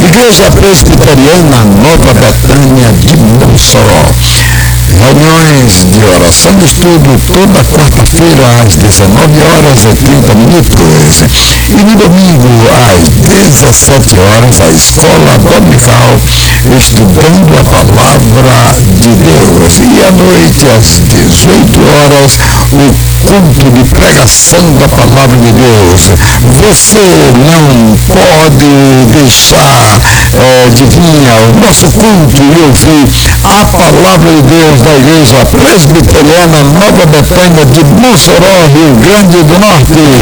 Igreja Presbiteriana Nova Betânia de Mossoró. Reuniões de oração e estudo toda quarta-feira às 19h30. E no domingo às 17h, a escola dominical estudando a palavra de Deus. E à noite às 18h, o culto de pregação da palavra de Deus. Você não pode deixar de vir ao nosso culto e ouvir a palavra de Deus da Igreja Presbiteriana Nova Betânia de Mossoró, Rio Grande do Norte.